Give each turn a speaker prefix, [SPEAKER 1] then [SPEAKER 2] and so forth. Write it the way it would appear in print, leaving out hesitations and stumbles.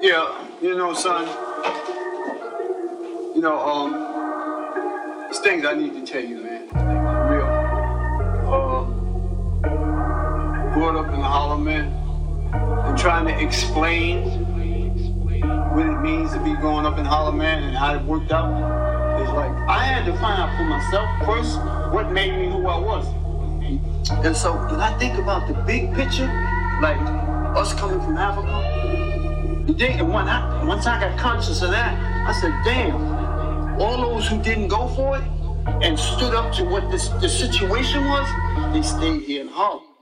[SPEAKER 1] Yeah, son. There's things I need to tell you, man. For real. Growing up in the Hollow, man, and trying to explain what it means to be growing up in Hollow, man, and how it worked out. It's like, I had to find out for myself first what made me who I was. And so when I think about the big picture, like us coming from Africa, and once I got conscious of that, I said, damn, all those who didn't go for it and stood up to what the situation was, they stayed here in Harlem.